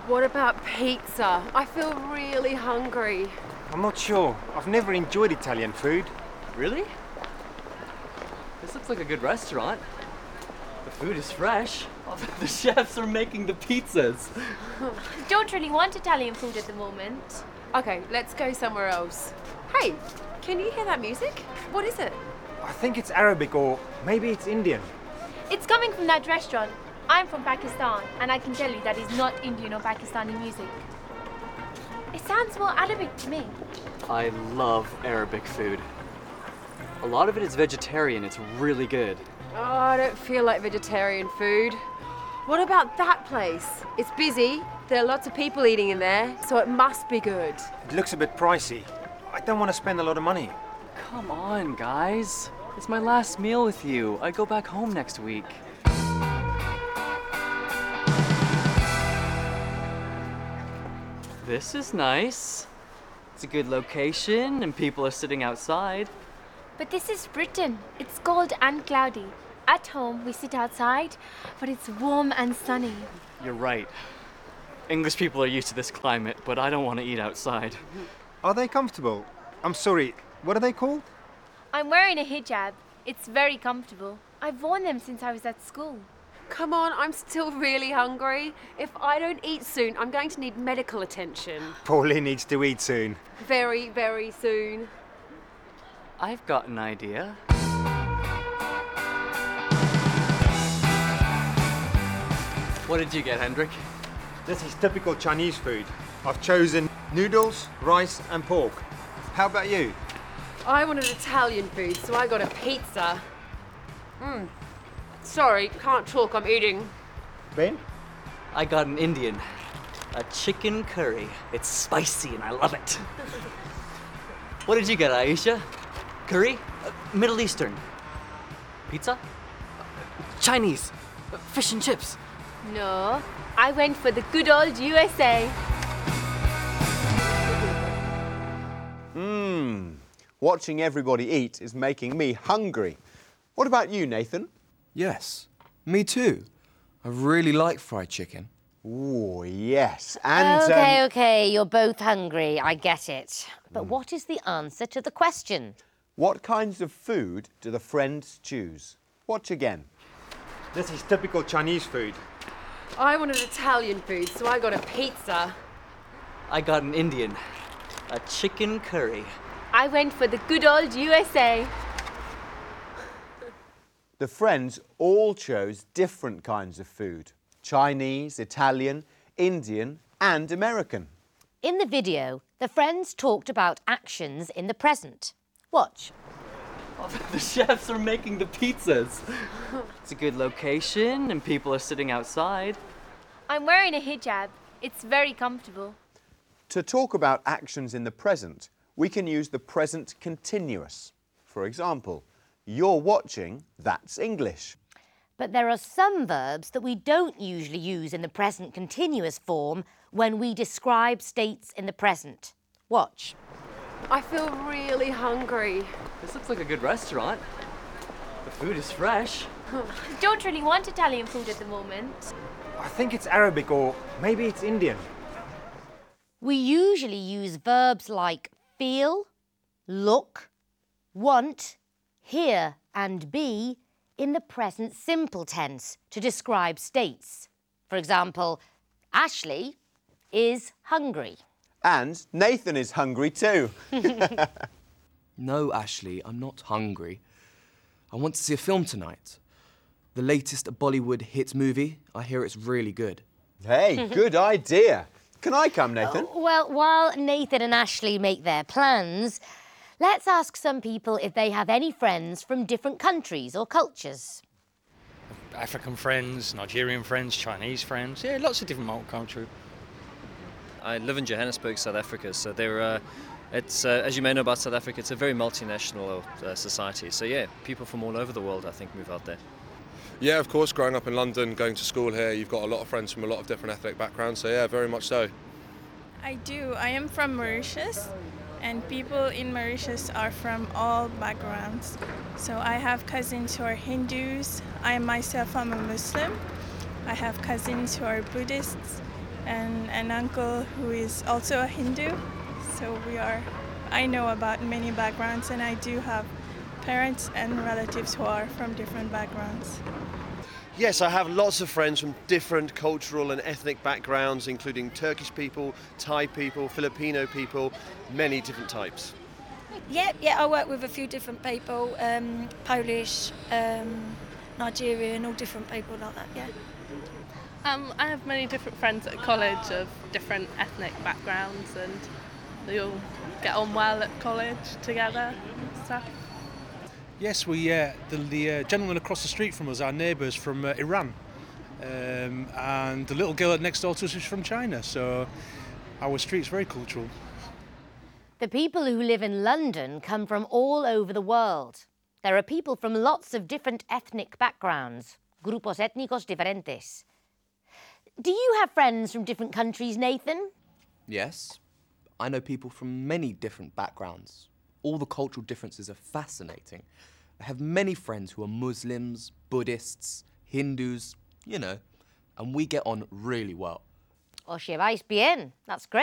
What about pizza? I feel really hungry. I'm not sure. I've never enjoyed Italian food. Really? This looks like a good restaurant. The food is fresh. The chefs are making the pizzas. Don't really want Italian food at the moment. Okay, let's go somewhere else. Hey, can you hear that music? What is it? I think it's Arabic or maybe it's Indian. It's coming from that restaurant. I'm from Pakistan, and I can tell you that is not Indian or Pakistani music. It sounds more Arabic to me. I love Arabic food. A lot of it is vegetarian. It's really good. Oh, I don't feel like vegetarian food. What about that place? It's busy. There are lots of people eating in there, so it must be good. It looks a bit pricey. I don't want to spend a lot of money. Come on, guys. It's my last meal with you. I go back home next week. This is nice. It's a good location and people are sitting outside. But this is Britain. It's cold and cloudy. At home, we sit outside, but it's warm and sunny. You're right. English people are used to this climate, but I don't want to eat outside. Are they comfortable? I'm sorry, what are they called? I'm wearing a hijab. It's very comfortable. I've worn them since I was at school. Come on, I'm still really hungry. If I don't eat soon, I'm going to need medical attention. Pauline needs to eat soon. Very, very soon. I've got an idea. What did you get, Hendrik? This is typical Chinese food. I've chosen noodles, rice and pork. How about you? I wanted Italian food, so I got a pizza. Sorry, can't talk, I'm eating. Ben? I got an Indian. A chicken curry. It's spicy and I love it. What did you get, Aisha? Curry? Middle Eastern. Pizza? Chinese. Fish and chips. No, I went for the good old USA. Watching everybody eat is making me hungry. What about you, Nathan? Yes, me too. I really like fried chicken. Oh, yes. And Okay, you're both hungry. I get it. But what is the answer to the question? what kinds of food do the friends choose? Watch again. This is typical Chinese food. I wanted Italian food, so I got a pizza. I got an Indian. A chicken curry. I went for the good old USA. The friends all chose different kinds of food. Chinese, Italian, Indian and American. In the video, the friends talked about actions in the present. Watch. The chefs are making the pizzas. It's a good location and people are sitting outside. I'm wearing a hijab. It's very comfortable. To talk about actions in the present, we can use the present continuous. For example, you're watching, that's English. But there are some verbs that we don't usually use in the present continuous form when we describe states in the present. Watch. I feel really hungry. This looks like a good restaurant. The food is fresh. Don't really want Italian food at the moment. I think it's Arabic or maybe it's Indian. We usually use verbs like feel, look, want, hear and be in the present simple tense to describe states. For example, Ashley is hungry. And Nathan is hungry too. No, Ashley, I'm not hungry. I want to see a film tonight. The latest Bollywood hit movie. I hear it's really good. Hey, good idea. Can I come, Nathan? Well, while Nathan and Ashley make their plans, let's ask some people if they have any friends from different countries or cultures. African friends, Nigerian friends, Chinese friends. Yeah, lots of different multicultural. I live in Johannesburg, South Africa, so it's as you may know about South Africa, it's a very multinational society. So yeah, people from all over the world, I think, move out there. Yeah, of course, growing up in London, going to school here, you've got a lot of friends from a lot of different ethnic backgrounds, so yeah, very much so. I do. I am from Mauritius, and people in Mauritius are from all backgrounds. So I have cousins who are Hindus. I myself am a Muslim. I have cousins who are Buddhists, and an uncle who is also a Hindu. So I know about many backgrounds, and I do have parents and relatives who are from different backgrounds. Yes, I have lots of friends from different cultural and ethnic backgrounds, including Turkish people, Thai people, Filipino people, many different types. Yeah, I work with a few different people, Polish, Nigerian, all different people like that, yeah. I have many different friends at college of different ethnic backgrounds, and they all get on well at college together and stuff. Yes, the gentleman across the street from us, our neighbours from Iran, and the little girl next door to us is from China, so our street's very cultural. The people who live in London come from all over the world. There are people from lots of different ethnic backgrounds, grupos étnicos diferentes. Do you have friends from different countries, Nathan? Yes. I know people from many different backgrounds. All the cultural differences are fascinating. I have many friends who are Muslims, Buddhists, Hindus, and we get on really well. Os lleváis bien. That's great.